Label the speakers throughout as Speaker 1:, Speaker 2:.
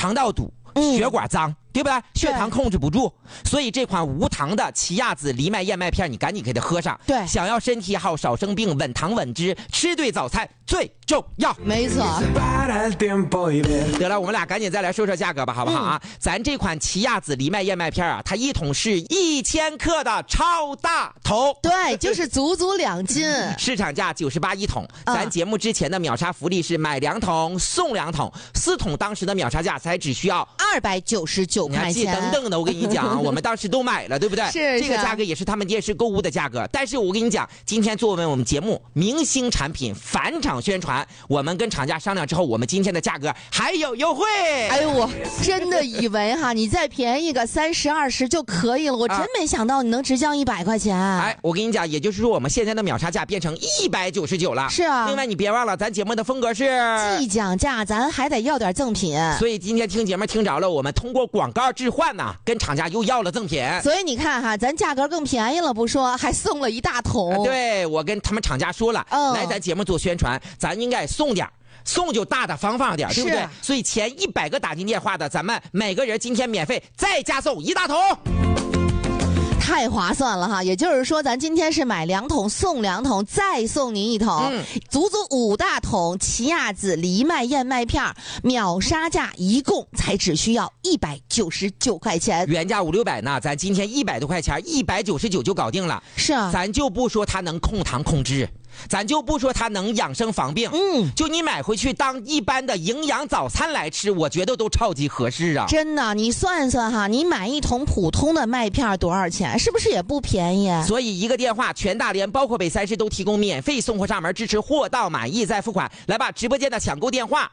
Speaker 1: 肠道堵，血管脏，对不对？血糖控制不住，所以这款无糖的奇亚籽藜麦燕麦片，你赶紧给它喝上。
Speaker 2: 对，
Speaker 1: 想要身体好，少生病，稳糖稳脂，吃对早餐最重要。
Speaker 2: 没错。
Speaker 1: 得了，我们俩赶紧再来说说价格吧，好不好啊？咱这款奇亚籽藜麦燕麦片啊，它一桶是1000克的超大桶，
Speaker 2: 对，就是足足2斤，
Speaker 1: 市场价98一桶。咱节目之前的秒杀福利是买2桶送2桶，4桶当时的秒杀价才只需要
Speaker 2: 299块钱。
Speaker 1: 等等的，我跟你讲，我们当时都买了，对不对？
Speaker 2: 是
Speaker 1: 这个价格也是他们电视购物的价格。但是我跟你讲，今天作为我们节目明星产品返场宣传，我们跟厂家商量之后，我们今天的价格还有优惠。
Speaker 2: 哎呦，我真的以为哈，你再便宜个30、20就可以了，我真没想到你能直降100块钱。
Speaker 1: 哎，我跟你讲，也就是说我们现在的秒杀价变成199了。
Speaker 2: 是啊。
Speaker 1: 另外你别忘了，咱节目的风格是
Speaker 2: 既讲价，咱还得要点赠品。
Speaker 1: 所以今天听节目听着了，我们通过广告置换呢，跟厂家又要了赠品。
Speaker 2: 所以你看哈，咱价格更便宜了不说，还送了1大桶。
Speaker 1: 对，我跟他们厂家说了，来咱节目做宣传，咱应该送点。送就大大方方点，对不对？所以前100个打进电话的，咱们每个人今天免费再加送1大桶，
Speaker 2: 太划算了哈！也就是说，咱今天是买2桶送2桶，再送您1桶，足足5大桶奇亚籽藜麦燕麦片，秒杀价一共才只需要199块钱，
Speaker 1: 原价500、600呢，咱今天100多块钱，199就搞定了。
Speaker 2: 是啊，
Speaker 1: 咱就不说它能控糖控脂。咱就不说它能养生防病，就你买回去当一般的营养早餐来吃，我觉得都超级合适啊！
Speaker 2: 真的，你算算哈，你买1桶普通的麦片多少钱？是不是也不便宜？
Speaker 1: 所以一个电话，全大连包括北3市都提供免费送货上门，支持货到满意再付款。来吧，直播间的抢购电话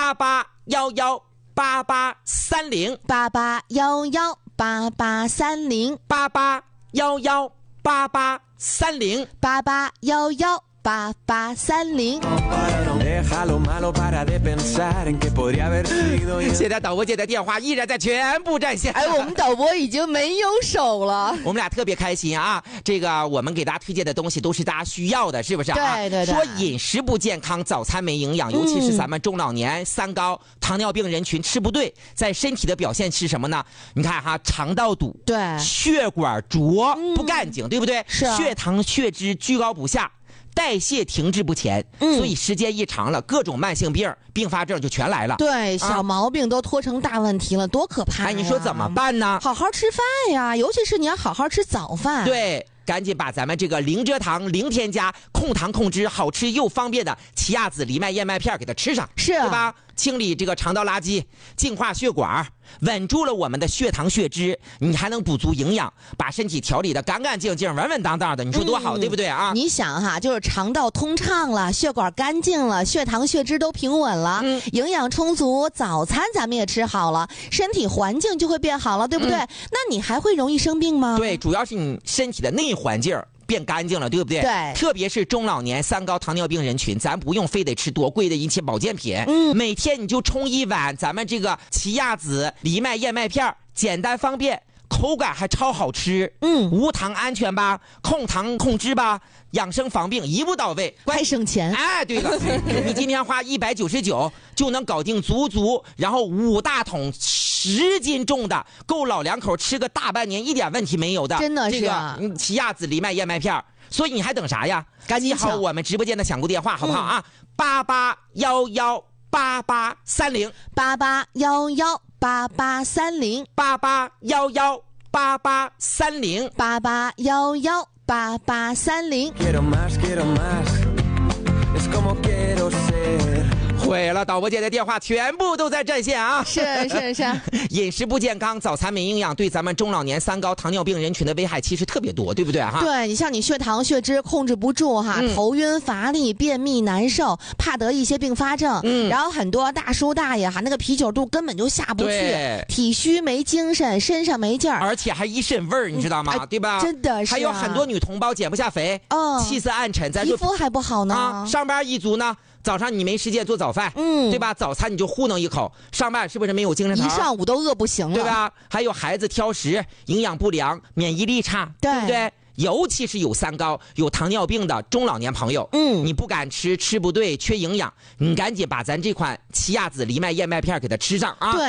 Speaker 1: 88118830，88118830，88118830。现在导播界的电话依然在全部占线。
Speaker 2: 哎，我们导播已经没有手了。
Speaker 1: 我们俩特别开心啊！这个我们给大家推荐的东西都是大家需要的，是不是啊？
Speaker 2: 对对对。
Speaker 1: 说饮食不健康，早餐没营养，尤其是咱们中老年、三高、糖尿病人群吃不对，在身体的表现是什么呢？你看哈，肠道堵，
Speaker 2: 对，
Speaker 1: 血管浊不干净，对不对？
Speaker 2: 是啊。
Speaker 1: 血糖、血脂居高不下。代谢停滞不前，所以时间一长了，各种慢性病、并发症就全来了。
Speaker 2: 对，小毛病都拖成大问题了，多可怕呀！
Speaker 1: 哎，你说怎么办呢？
Speaker 2: 好好吃饭呀，尤其是你要好好吃早饭。
Speaker 1: 对，赶紧把咱们这个零蔗糖、零添加、控糖控脂、好吃又方便的奇亚籽藜麦燕麦片给它吃上，
Speaker 2: 是啊，
Speaker 1: 对吧？清理这个肠道垃圾，净化血管，稳住了我们的血糖血脂，你还能补足营养，把身体调理的干干净净、稳稳当当的，你说多好，对不对啊？
Speaker 2: 你想哈，就是肠道通畅了，血管干净了，血糖血脂都平稳了，营养充足，早餐咱们也吃好了，身体环境就会变好了，对不对？那你还会容易生病吗？
Speaker 1: 对，主要是你身体的内环境变干净了，对不对？
Speaker 2: 对，
Speaker 1: 特别是中老年、三高、糖尿病人群，咱不用非得吃多贵的一些保健品，每天你就冲1碗咱们这个奇亚籽藜麦燕麦片，简单方便，口感还超好吃，无糖安全吧，控糖控脂吧，养生防病一步到位，
Speaker 2: 还省钱。
Speaker 1: 哎，对了，你今天花199就能搞定足，然后5大桶10斤重的，够老两口吃个大半年一点问题没有的。
Speaker 2: 真的是啊，
Speaker 1: 这个奇亚籽藜麦燕麦片，所以你还等啥呀？
Speaker 2: 赶紧
Speaker 1: 好我们直播间的抢购电话，好不好啊？88118830，8830。毁了，导播间的电话全部都在占线啊！
Speaker 2: 是。
Speaker 1: 饮食不健康，早餐没营养，对咱们中老年、三高、糖尿病人群的危害其实特别多，对不对哈？
Speaker 2: 对，你像你血糖、血脂控制不住哈，头晕、乏力、便秘、难受，怕得一些并发症。然后很多大叔大爷哈，那个啤酒肚根本就下不去，体虚没精神，身上没劲儿，
Speaker 1: 而且还一身味儿，你知道吗？对吧？
Speaker 2: 真的是。
Speaker 1: 还有很多女同胞减不下肥，气色暗沉，
Speaker 2: 皮肤还不好呢。
Speaker 1: 上班一族呢？早上你没时间做早饭，对吧？早餐你就糊弄一口，上班是不是没有精神头？
Speaker 2: 一上午都饿不行了，
Speaker 1: 对吧？还有孩子挑食、营养不良、免疫力差，对不对？尤其是有三高、有糖尿病的中老年朋友，你不敢吃，吃不对，缺营养，你赶紧把咱这款奇亚籽藜麦燕麦片给它吃上啊！对。